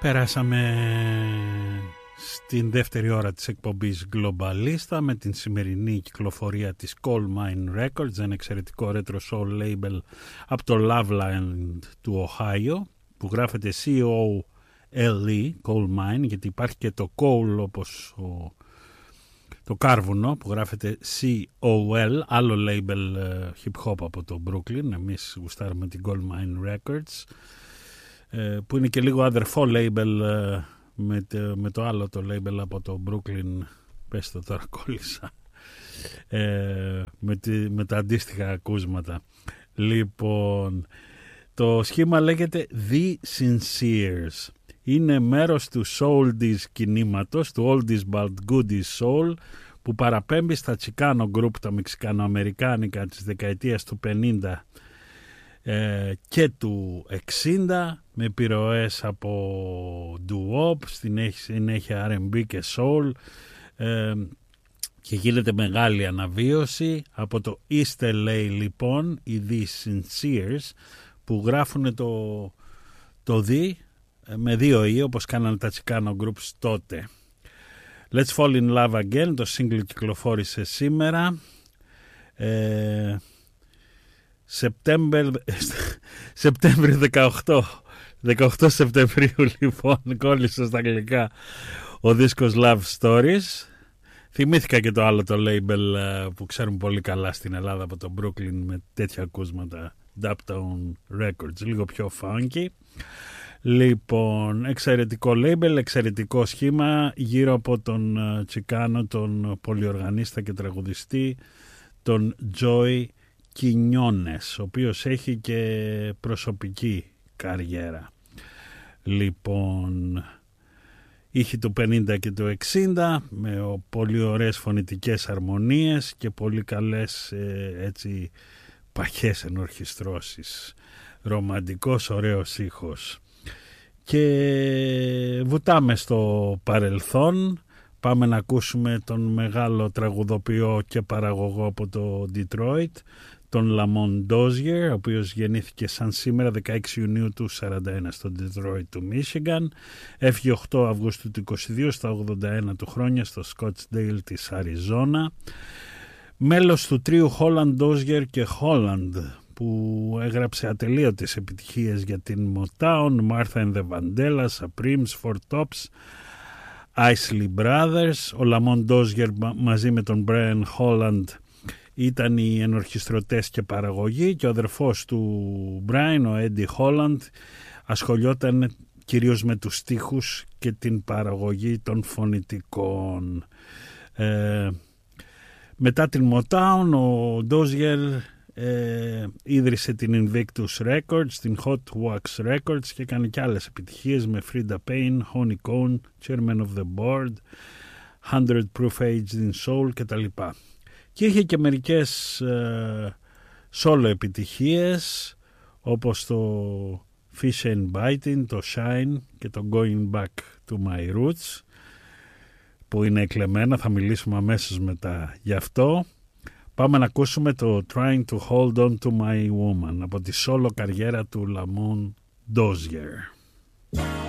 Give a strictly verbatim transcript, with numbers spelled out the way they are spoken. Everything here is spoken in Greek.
Περάσαμε στην δεύτερη ώρα της εκπομπής Globalista με την σημερινή κυκλοφορία της Coal Mine Records, ένα εξαιρετικό retro soul label από το Loveland του Οχάιο, που γράφεται σι ο ελ ι, Coal Mine, γιατί υπάρχει και το coal όπως ο, το κάρβουνο που γράφεται σι ο ελ, άλλο label uh, hip hop από το Brooklyn. Εμείς γουστάρουμε την Coal Mine Records, που είναι και λίγο αδερφό label με το, με το άλλο το label από το Brooklyn, πες το τώρα κόλλησα, ε, με, τη, με τα αντίστοιχα ακούσματα. Λοιπόν, το σχήμα λέγεται The Sinceres, είναι μέρος του Souldies κινήματος, του Oldies But Goodies Soul, που παραπέμπει στα Chicano Group, τα μεξικανοαμερικάνικα της δεκαετίας του πενήντα Ε, και του εξήντα, με επιρροές από doo-wop, στην συνέχεια αρ εν μπι και soul, ε, και γίνεται μεγάλη αναβίωση από το East ελ έι. Λοιπόν, οι The Sinceres, που γράφουν το, το The με δύο E, όπως κάνανε τα Chicano Groups τότε. Let's Fall in Love Again, το single κυκλοφόρησε σήμερα, ε, Σεπτέμβρη δεκαοκτώ Σεπτεμβρίου, λοιπόν, κόλλησα στα αγγλικά ο δίσκος Love Stories. Θυμήθηκα και το άλλο το label που ξέρουμε πολύ καλά στην Ελλάδα από το Brooklyn με τέτοια ακούσματα, Daptown Records, λίγο πιο funky. Λοιπόν, εξαιρετικό label, εξαιρετικό σχήμα γύρω από τον Τσικάνο, τον πολυοργανίστα και τραγουδιστή, τον Joy Quinones, ο οποίος έχει και προσωπική καριέρα. Λοιπόν, είχε του πενήντα και του εξήντα με πολύ ωραίες φωνητικές αρμονίες και πολύ καλές ε, έτσι παχές ενορχιστρώσεις, ρομαντικός ωραίος ήχος. Και βουτάμε στο παρελθόν. Πάμε να ακούσουμε τον μεγάλο τραγουδοποιό και παραγωγό από το Detroit, τον Lamont Dozier, ο οποίος γεννήθηκε σαν σήμερα δεκαέξι Ιουνίου του σαράντα ένα στο Detroit του Michigan. Έφυγε οκτώ Αυγούστου του είκοσι δύο στα ογδόντα ένα του χρόνια στο Scottsdale της Αριζόνα. Μέλος του τρίου Holland, Dozier και Holland, που έγραψε ατελείωτες επιτυχίες για την Motown, Martha and the Vandellas, Supremes, Four Tops, Isley Brothers. Ο Lamont Dozier μαζί με τον Brian Holland ήταν οι ενορχιστρωτές και παραγωγοί, και ο αδερφός του Brian, ο Eddie Holland, ασχολιόταν κυρίως με τους στίχους και την παραγωγή των φωνητικών. Ε, μετά την Motown, ο Dozier ε, ίδρυσε την Invictus Records, την Hot Wax Records, και έκανε και άλλες επιτυχίες με Frida Payne, Honey Cone, Chairman of the Board, Hundred Proof Aged in Soul κτλ. Και είχε και μερικές ε, solo επιτυχίες, όπως το Fish and Biting, το Shine και το Going Back to My Roots, που είναι εκλεμμένα, θα μιλήσουμε αμέσως μετά γι' αυτό. Πάμε να ακούσουμε το Trying to Hold On to My Woman από τη solo καριέρα του Lamont Dozier.